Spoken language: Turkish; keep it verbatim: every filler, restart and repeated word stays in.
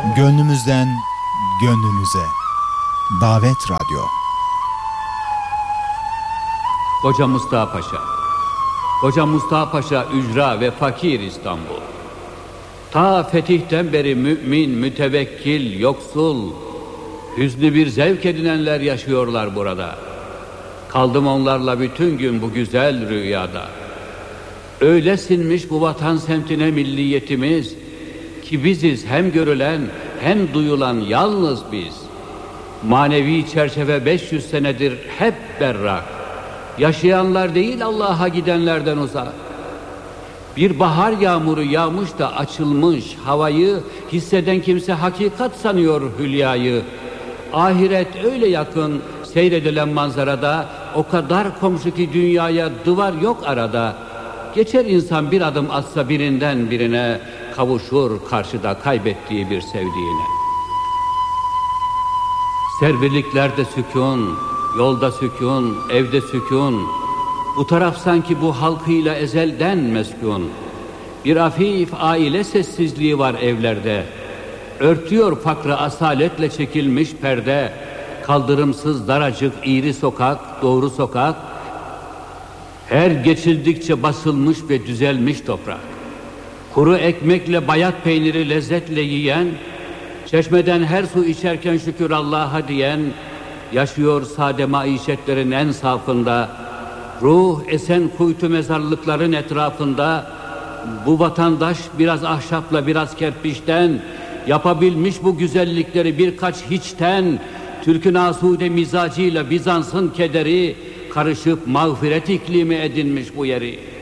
Gönlümüzden gönlünüze. Davet Radyo. Koca Mustafa Paşa. Koca Mustafa Paşa ücra ve fakir İstanbul. Ta fetihten beri mümin, mütevekkil, yoksul, hüznü bir zevk edinenler yaşıyorlar burada. Kaldım onlarla bütün gün bu güzel rüyada. Öyle sinmiş bu vatan semtine milliyetimiz ki biziz hem görülen hem duyulan yalnız biz. Manevi çerçeve beş yüz senedir hep berrak. Yaşayanlar değil Allah'a gidenlerden uzak. Bir bahar yağmuru yağmış da açılmış havayı, hisseden kimse hakikat sanıyor hülyayı. Ahiret öyle yakın seyredilen manzarada, o kadar komşu ki dünyaya duvar yok arada. Geçer insan bir adım atsa birinden birine, kavuşur karşıda kaybettiği bir sevdiğine. Servirliklerde sükun, yolda sükun, evde sükun. Bu taraf sanki bu halkıyla ezelden meskun. Bir hafif aile sessizliği var evlerde. Örtüyor fakrı asaletle çekilmiş perde. Kaldırımsız daracık iğri sokak, doğru sokak. Her geçildikçe basılmış ve düzelmiş toprak. Kuru ekmekle bayat peyniri lezzetle yiyen, çeşmeden her su içerken şükür Allah'a diyen, yaşıyor sade maişetlerin en safında, ruh esen kuytu mezarlıkların etrafında. Bu vatandaş biraz ahşapla biraz kerpiçten yapabilmiş bu güzellikleri birkaç hiçten. Türk'ün asude mizacıyla Bizans'ın kederi karışıp mağfiret iklimi edinmiş bu yeri.